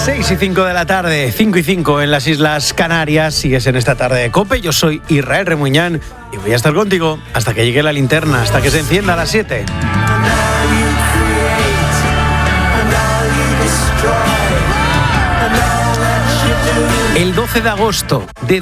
6:05 de la tarde, 5:05 en las Islas Canarias. Sigues en esta tarde de COPE. Yo soy Israel Remuñán y voy a estar contigo hasta que llegue la linterna, hasta que se encienda a las 7. El 12 de agosto de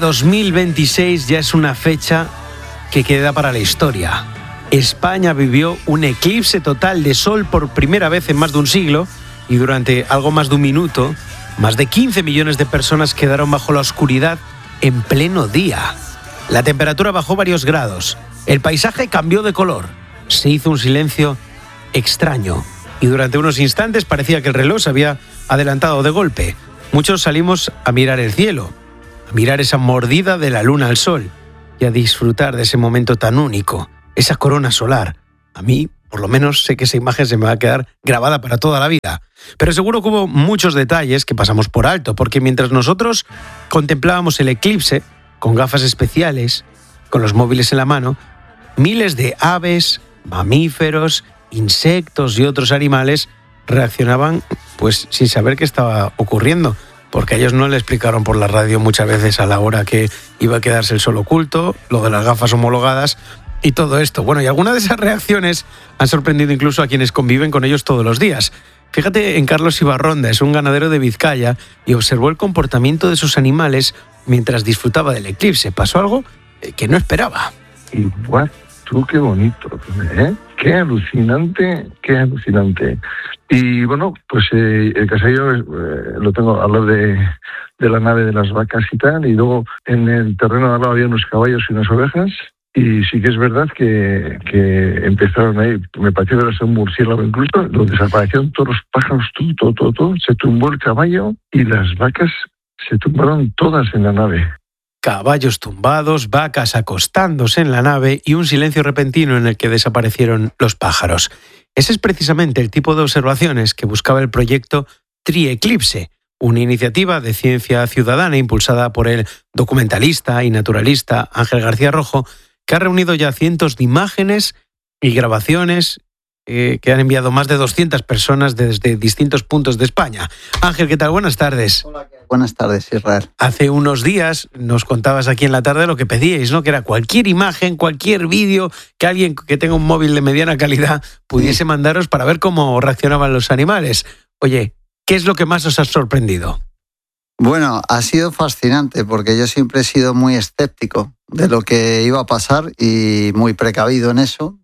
2026 ya es una fecha que queda para la historia. España vivió un eclipse total de sol por primera vez en más de un siglo y durante algo más de un minuto, más de 15 millones de personas quedaron bajo la oscuridad en pleno día. La temperatura bajó varios grados, el paisaje cambió de color, se hizo un silencio extraño y durante unos instantes parecía que el reloj se había adelantado de golpe. Muchos salimos a mirar el cielo, a mirar esa mordida de la luna al sol y a disfrutar de ese momento tan único, esa corona solar. A mí, por lo menos, sé que esa imagen se me va a quedar grabada para toda la vida. Pero seguro que hubo muchos detalles que pasamos por alto, porque mientras nosotros contemplábamos el eclipse, con gafas especiales, con los móviles en la mano, miles de aves, mamíferos, insectos y otros animales reaccionaban pues sin saber qué estaba ocurriendo, porque a ellos no le explicaron por la radio muchas veces a la hora que iba a quedarse el sol oculto, lo de las gafas homologadas y todo esto. Bueno, y algunas de esas reacciones han sorprendido incluso a quienes conviven con ellos todos los días. Fíjate en Carlos Ibarronda, es un ganadero de Vizcaya y observó el comportamiento de sus animales mientras disfrutaba del eclipse. Pasó algo que no esperaba. Igual, tú qué bonito, ¿eh? Qué alucinante, qué alucinante. Y bueno, pues el caserío lo tengo al lado de la nave de las vacas y tal, y luego en el terreno de al lado había unos caballos y unas ovejas, y sí que es verdad que empezaron ahí, me pareció ver un murciélago incluso, donde desaparecieron todos los pájaros, todo, se tumbó el caballo y las vacas se tumbaron todas en la nave. Caballos tumbados, vacas acostándose en la nave y un silencio repentino en el que desaparecieron los pájaros. Ese es precisamente el tipo de observaciones que buscaba el proyecto Trieclipse, una iniciativa de ciencia ciudadana impulsada por el documentalista y naturalista Ángel García Rojo, que ha reunido ya cientos de imágenes y grabaciones que han enviado más de 200 personas desde distintos puntos de España. Ángel, ¿qué tal? Buenas tardes. Hola, buenas tardes, Israel. Hace unos días nos contabas aquí en la tarde lo que pedíais, ¿no? Que era cualquier imagen, cualquier vídeo que alguien que tenga un móvil de mediana calidad pudiese mandaros para ver cómo reaccionaban los animales. Oye, ¿qué es lo que más os ha sorprendido? Bueno, ha sido fascinante porque yo siempre he sido muy escéptico de lo que iba a pasar y muy precavido en eso.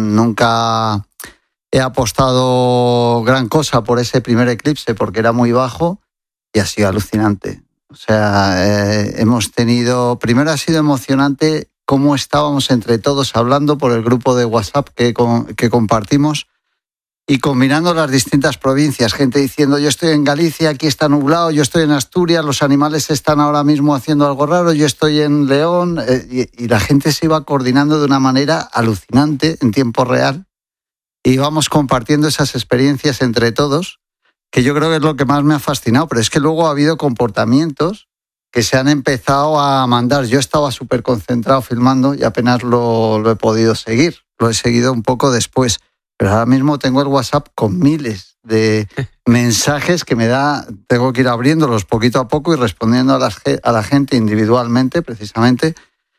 Nunca he apostado gran cosa por ese primer eclipse porque era muy bajo y ha sido alucinante. O sea, hemos tenido... Primero ha sido emocionante cómo estábamos entre todos hablando por el grupo de WhatsApp que compartimos y combinando las distintas provincias. Gente diciendo, yo estoy en Galicia, aquí está nublado, yo estoy en Asturias, los animales están ahora mismo haciendo algo raro, yo estoy en León. Y la gente se iba coordinando de una manera alucinante en tiempo real. Y íbamos compartiendo esas experiencias entre todos, que yo creo que es lo que más me ha fascinado. Pero es que luego ha habido comportamientos que se han empezado a mandar. Yo estaba súper concentrado filmando y apenas lo he podido seguir. Lo he seguido un poco después. Pero ahora mismo tengo el WhatsApp con miles de mensajes que me da. Tengo que ir abriéndolos poquito a poco y respondiendo a la gente individualmente, precisamente,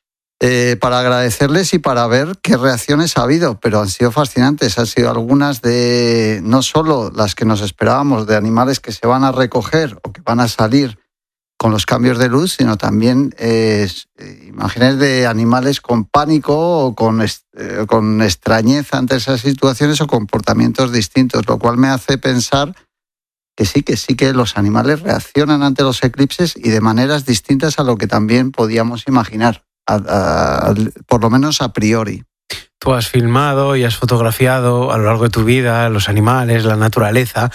para agradecerles y para ver qué reacciones ha habido. Pero han sido fascinantes. Han sido algunas de, no solo las que nos esperábamos, de animales que se van a recoger o que van a salir con los cambios de luz, sino también imágenes de animales con pánico o con extrañeza ante esas situaciones o comportamientos distintos, lo cual me hace pensar que sí que los animales reaccionan ante los eclipses y de maneras distintas a lo que también podíamos imaginar, por lo menos a priori. Tú has filmado y has fotografiado a lo largo de tu vida los animales, la naturaleza.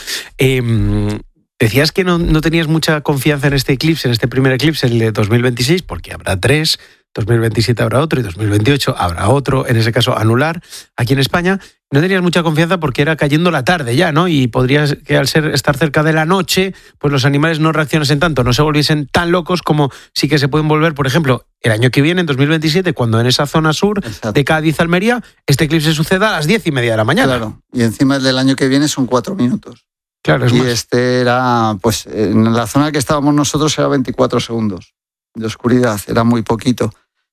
Decías que no tenías mucha confianza en este eclipse, en este primer eclipse, el de 2026, porque habrá 3, 2027 habrá otro y 2028 habrá otro, en ese caso anular, aquí en España. No tenías mucha confianza porque era cayendo la tarde ya, ¿no? Y podrías que al estar cerca de la noche, pues los animales no reaccionasen tanto, no se volviesen tan locos como sí que se pueden volver, por ejemplo, el año que viene, en 2027, cuando en esa zona sur de Cádiz, Almería, este eclipse suceda a las 10:30 de la mañana. Claro, y encima el del año que viene son 4 minutos. Claro, es y más. este era, pues en la zona que estábamos nosotros era 24 segundos de oscuridad, era muy poquito.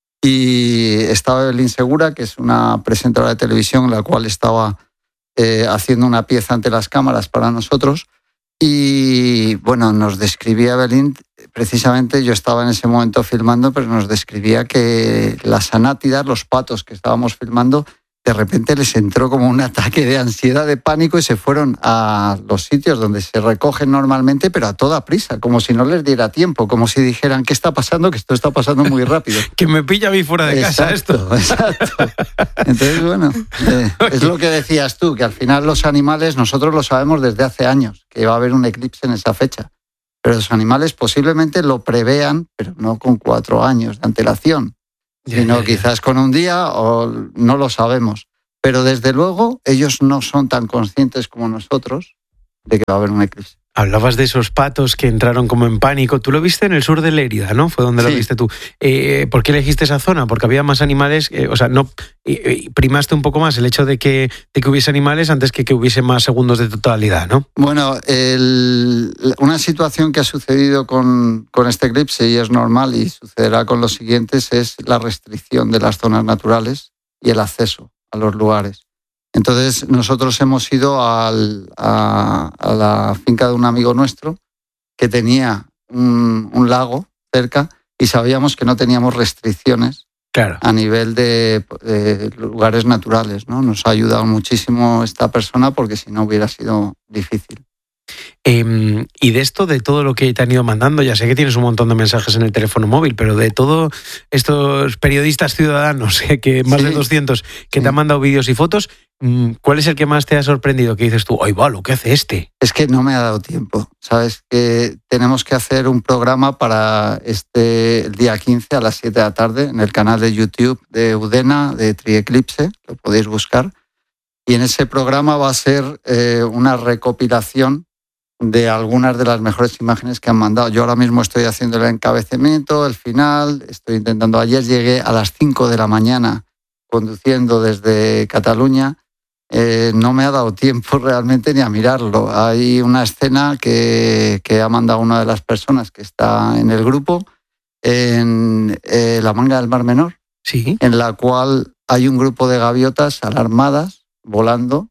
Y estaba Evelyn Segura, que es una presentadora de televisión, la cual estaba haciendo una pieza ante las cámaras para nosotros. Y bueno, nos describía Evelyn, precisamente yo estaba en ese momento filmando, pero nos describía que las anátidas, los patos que estábamos filmando, de repente les entró como un ataque de ansiedad, de pánico, y se fueron a los sitios donde se recogen normalmente, pero a toda prisa, como si no les diera tiempo, como si dijeran, ¿qué está pasando? Que esto está pasando muy rápido. Que me pilla a mí fuera de casa esto. Exacto. Entonces, bueno, es lo que decías tú, que al final los animales, nosotros lo sabemos desde hace años, que va a haber un eclipse en esa fecha. Pero los animales posiblemente lo prevean, pero no con 4 años de antelación, sino quizás con un día, o no lo sabemos. Pero desde luego ellos no son tan conscientes como nosotros de que va a haber un eclipse. Hablabas de esos patos que entraron como en pánico. Tú lo viste en el sur de Lérida, ¿no? Fue donde lo viste tú. ¿Por qué elegiste esa zona? Porque había más animales, no primaste un poco más el hecho de que hubiese animales antes que hubiese más segundos de totalidad, ¿no? Bueno, una situación que ha sucedido con este eclipse, y es normal y sucederá con los siguientes, es la restricción de las zonas naturales y el acceso a los lugares. Entonces nosotros hemos ido a la finca de un amigo nuestro que tenía un lago cerca y sabíamos que no teníamos restricciones a nivel de lugares naturales, ¿no? Nos ha ayudado muchísimo esta persona porque si no hubiera sido difícil. Y de esto, de todo lo que te han ido mandando, ya sé que tienes un montón de mensajes en el teléfono móvil, pero de todos estos periodistas ciudadanos, que más de 200, que te han mandado vídeos y fotos, ¿cuál es el que más te ha sorprendido? Que dices tú, ¡ay, va, lo que hace este! Es que no me ha dado tiempo. Sabes que tenemos que hacer un programa para el día 15 a las 7 de la tarde en el canal de YouTube de Udena, de Trieclipse, lo podéis buscar. Y en ese programa va a ser una recopilación de algunas de las mejores imágenes que han mandado. Yo ahora mismo estoy haciendo el encabezamiento, el final, estoy intentando. Ayer llegué a las 5 de la mañana conduciendo desde Cataluña. No me ha dado tiempo realmente ni a mirarlo. Hay una escena que ha mandado una de las personas que está en el grupo en la manga del Mar Menor, ¿sí? En la cual hay un grupo de gaviotas alarmadas volando.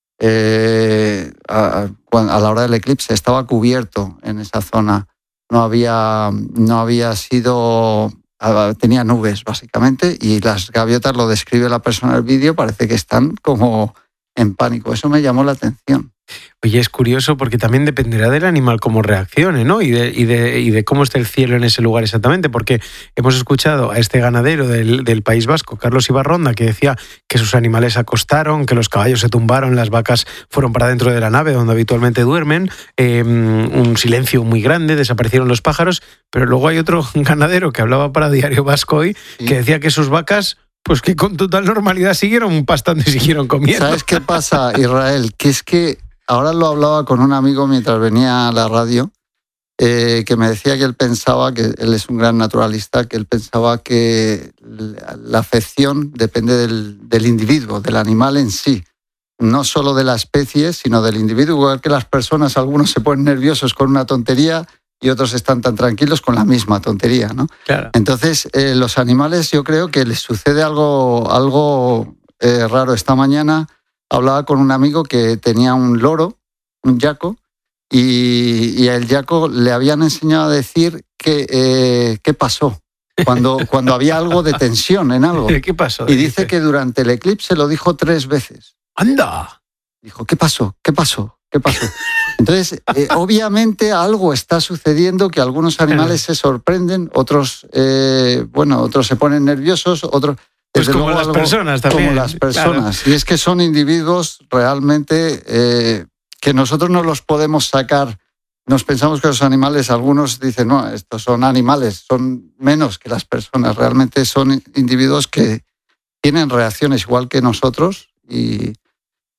A la hora del eclipse estaba cubierto en esa zona, no había sido, tenía nubes básicamente, y las gaviotas, lo describe la persona en el vídeo, parece que están como en pánico. Eso me llamó la atención. Oye, es curioso porque también dependerá del animal cómo reaccione, ¿no? Y de cómo esté el cielo en ese lugar exactamente, porque hemos escuchado a este ganadero del País Vasco, Carlos Ibarronda, que decía que sus animales se acostaron, que los caballos se tumbaron, las vacas fueron para dentro de la nave donde habitualmente duermen, un silencio muy grande, desaparecieron los pájaros, pero luego hay otro ganadero que hablaba para Diario Vasco hoy, que decía que sus vacas, pues que con total normalidad siguieron pastando y siguieron comiendo. ¿Sabes qué pasa, Israel? Que es que ahora lo hablaba con un amigo mientras venía a la radio, que me decía que él pensaba, que él es un gran naturalista, que él pensaba que la afección depende del individuo, del animal en sí, no solo de la especie, sino del individuo, igual que las personas, algunos se ponen nerviosos con una tontería y otros están tan tranquilos con la misma tontería, ¿no? Claro. Entonces, los animales, yo creo que les sucede algo raro. Esta mañana hablaba con un amigo que tenía un loro, un yaco, y el yaco le habían enseñado a decir qué pasó cuando había algo de tensión en algo. ¿Qué pasó? Y dice que durante el eclipse lo dijo 3 veces. ¡Anda! Dijo, ¿qué pasó? ¿Qué pasó? ¿Qué pasó? Entonces, obviamente algo está sucediendo, que algunos animales se sorprenden, otros se ponen nerviosos, otros... Pues como las personas también. Como las personas. Claro. Y es que son individuos realmente que nosotros no los podemos sacar. Nos pensamos que los animales, algunos dicen, no, estos son animales, son menos que las personas. Realmente son individuos que tienen reacciones igual que nosotros y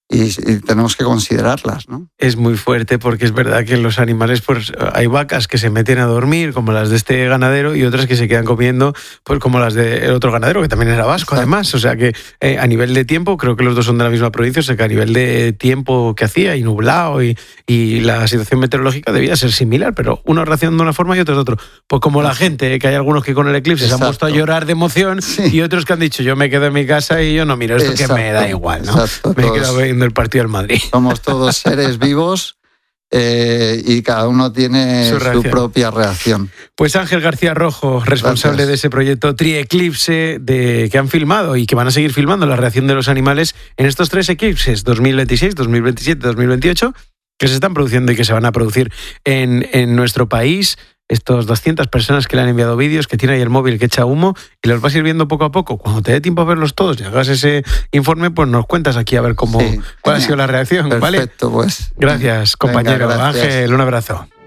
y tenemos que considerarlas, ¿no? Es muy fuerte porque es verdad que los animales, pues hay vacas que se meten a dormir, como las de este ganadero, y otras que se quedan comiendo, pues como las del otro ganadero, que también era vasco. Exacto. Además. O sea que a nivel de tiempo, creo que los dos son de la misma provincia, o sea que a nivel de tiempo que hacía, y nublado, y la situación meteorológica debía ser similar, pero unos reaccionan de una forma y otros de otro. Pues como la gente, que hay algunos que con el eclipse se han puesto a llorar de emoción, y otros que han dicho, yo me quedo en mi casa y yo no miro esto, que me da igual, ¿no? Me he quedado viendo el partido del Madrid. Somos todos seres vivos y cada uno tiene su propia reacción. Pues Ángel García Rojo, responsable de ese proyecto Trieclipse, que han filmado y que van a seguir filmando la reacción de los animales en estos 3 eclipses, 2026, 2027, 2028, que se están produciendo y que se van a producir en nuestro país. Estos 200 personas que le han enviado vídeos, que tiene ahí el móvil que echa humo, y los vas a ir viendo poco a poco. Cuando te dé tiempo a verlos todos y hagas ese informe, pues nos cuentas aquí a ver cuál ha sido la reacción. Perfecto, ¿vale? Pues. Gracias, compañero. Venga, gracias. Ángel, un abrazo.